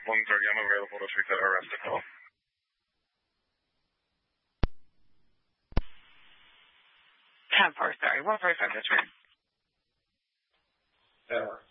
1:30, I'm available to take that arrest call. Sorry, 1:45, that's right. That works.